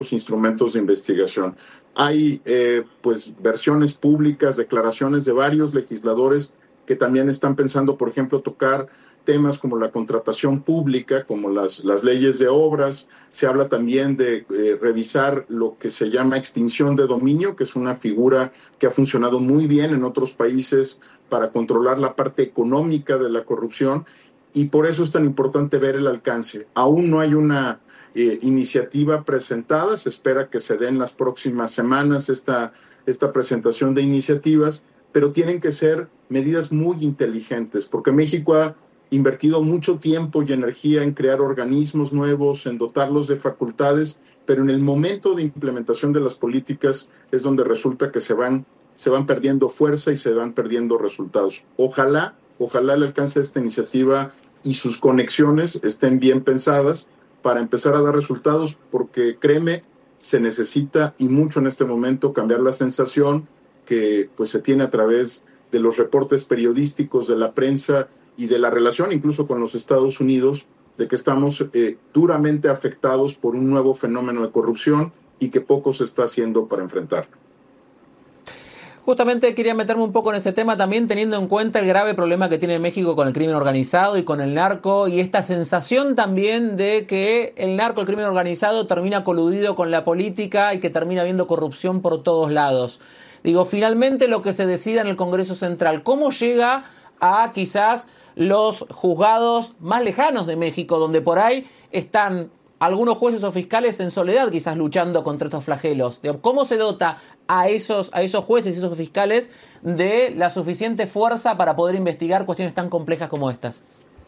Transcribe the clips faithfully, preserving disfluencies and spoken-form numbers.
instrumentos de investigación. Hay eh, pues versiones públicas, declaraciones de varios legisladores que también están pensando, por ejemplo, tocar temas como la contratación pública, como las, las leyes de obras. Se habla también de eh, revisar lo que se llama extinción de dominio, que es una figura que ha funcionado muy bien en otros países para controlar la parte económica de la corrupción, y por eso es tan importante ver el alcance. Aún no hay una eh, iniciativa presentada, se espera que se den las próximas semanas esta, esta presentación de iniciativas, pero tienen que ser medidas muy inteligentes, porque México ha invertido mucho tiempo y energía en crear organismos nuevos, en dotarlos de facultades, pero en el momento de implementación de las políticas es donde resulta que se van, se van perdiendo fuerza y se van perdiendo resultados. Ojalá, ojalá el alcance de esta iniciativa y sus conexiones estén bien pensadas para empezar a dar resultados, porque créeme, se necesita y mucho en este momento cambiar la sensación que pues se tiene a través de los reportes periodísticos, de la prensa y de la relación incluso con los Estados Unidos, de que estamos eh, duramente afectados por un nuevo fenómeno de corrupción y que poco se está haciendo para enfrentarlo. Justamente quería meterme un poco en ese tema también, teniendo en cuenta el grave problema que tiene México con el crimen organizado y con el narco, y esta sensación también de que el narco, el crimen organizado, termina coludido con la política y que termina habiendo corrupción por todos lados. Digo, finalmente lo que se decida en el Congreso Central, ¿cómo llega a quizás los juzgados más lejanos de México, donde por ahí están algunos jueces o fiscales en soledad quizás luchando contra estos flagelos? ¿Cómo se dota a esos, a esos jueces y esos fiscales de la suficiente fuerza para poder investigar cuestiones tan complejas como estas?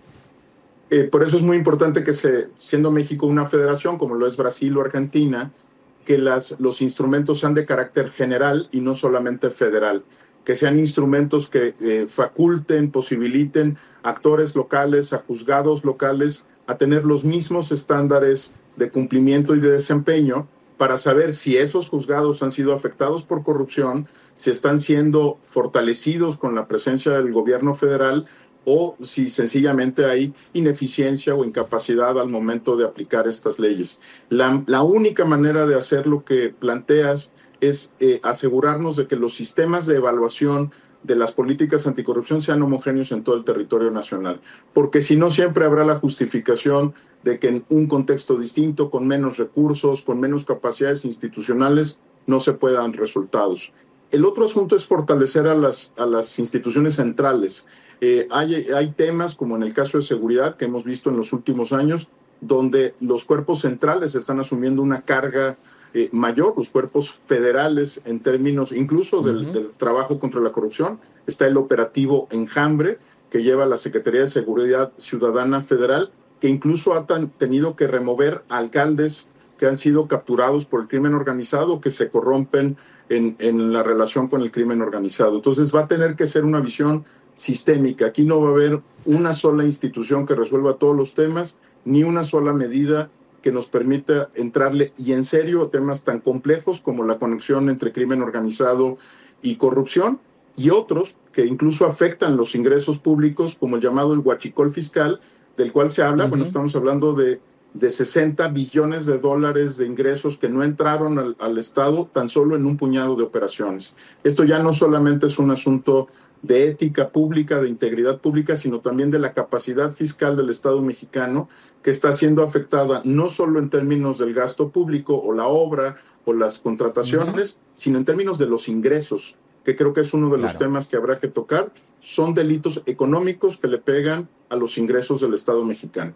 Eh, por eso es muy importante que, se, siendo México una federación, como lo es Brasil o Argentina, que las, los instrumentos sean de carácter general y no solamente federal, que sean instrumentos que eh, faculten, posibiliten a actores locales, a juzgados locales, a tener los mismos estándares de cumplimiento y de desempeño para saber si esos juzgados han sido afectados por corrupción, si están siendo fortalecidos con la presencia del gobierno federal o si sencillamente hay ineficiencia o incapacidad al momento de aplicar estas leyes. La, la única manera de hacer lo que planteas es eh, asegurarnos de que los sistemas de evaluación de las políticas anticorrupción sean homogéneos en todo el territorio nacional, porque si no siempre habrá la justificación de que en un contexto distinto, con menos recursos, con menos capacidades institucionales, no se puedan resultados. El otro asunto es fortalecer a las, a las instituciones centrales. Eh, hay, hay temas, como en el caso de seguridad, que hemos visto en los últimos años, donde los cuerpos centrales están asumiendo una carga eh, mayor, los cuerpos federales en términos incluso del, uh-huh. del trabajo contra la corrupción. Está el operativo Enjambre, que lleva la Secretaría de Seguridad Ciudadana Federal, que incluso ha tan, tenido que remover alcaldes que han sido capturados por el crimen organizado, que se corrompen en, en la relación con el crimen organizado. Entonces va a tener que ser una visión sistémica. Aquí no va a haber una sola institución que resuelva todos los temas, ni una sola medida que nos permita entrarle y en serio a temas tan complejos como la conexión entre crimen organizado y corrupción, y otros que incluso afectan los ingresos públicos, como el llamado el huachicol fiscal, del cual se habla. Uh-huh. Bueno, estamos hablando de, de sesenta billones de dólares de ingresos que no entraron al, al Estado tan solo en un puñado de operaciones. Esto ya no solamente es un asunto de ética pública, de integridad pública, sino también de la capacidad fiscal del Estado mexicano, que está siendo afectada no solo en términos del gasto público o la obra o las contrataciones, uh-huh. sino en términos de los ingresos, que creo que es uno de claro. los temas que habrá que tocar. Son delitos económicos que le pegan a los ingresos del Estado mexicano.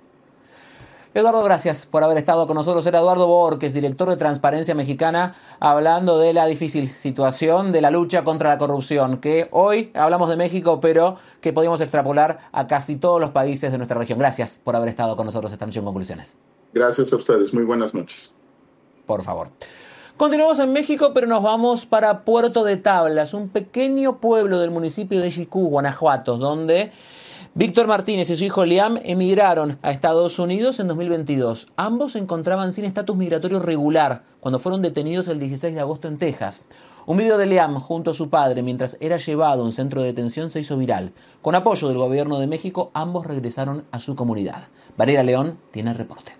Eduardo, gracias por haber estado con nosotros. Era Eduardo Bohórquez, director de Transparencia Mexicana, hablando de la difícil situación de la lucha contra la corrupción, que hoy hablamos de México, pero que podemos extrapolar a casi todos los países de nuestra región. Gracias por haber estado con nosotros esta noche en Conclusiones. Gracias a ustedes. Muy buenas noches. Por favor. Continuamos en México, pero nos vamos para Puerto de Tablas, un pequeño pueblo del municipio de Xicú, Guanajuato, donde Víctor Martínez y su hijo Liam emigraron a Estados Unidos en dos mil veintidós. Ambos se encontraban sin estatus migratorio regular cuando fueron detenidos el dieciséis de agosto en Texas. Un video de Liam junto a su padre mientras era llevado a un centro de detención se hizo viral. Con apoyo del gobierno de México, ambos regresaron a su comunidad. Valeria León tiene el reporte.